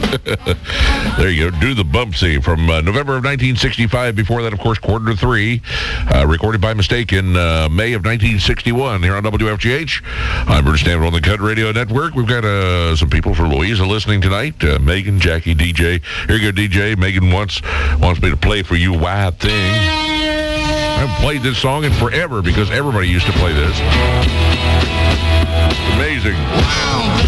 There you go. Do the Bumpsy from November of 1965. Before that, of course, Quarter to Three, recorded by mistake in May of 1961 here on WFGH. I'm Bruce Stanford on the Cut Radio Network. We've got some people from Louisa listening tonight. Megan, Jackie, DJ. Here you go, DJ. Megan wants me to play for you Wild Thing. I haven't played this song in forever because everybody used to play this. Amazing. Wow.